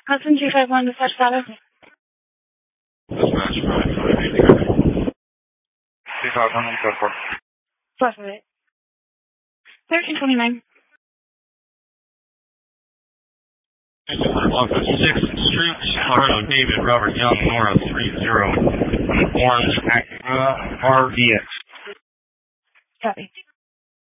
Hudson 251, dispatch status. Dispatch 558. 2500, code 4. Flash it. 1329. 6th Street, Colorado, David Robert Young, Nora 30, on an orange Acura RDX. Copy.